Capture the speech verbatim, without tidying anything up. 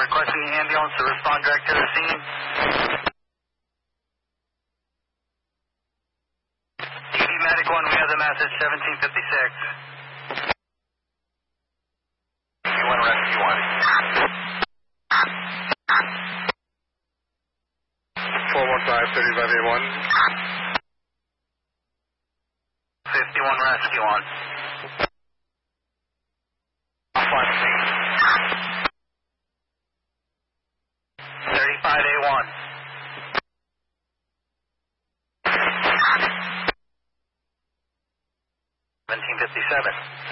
requesting the ambulance to respond direct to the scene. T V Medic one, we have the message seventeen fifty-six. You want rescue one. four one five, thirty-five eight one. fifty-one rescue one. One scene. thirty-five A one. seventeen fifty-seven.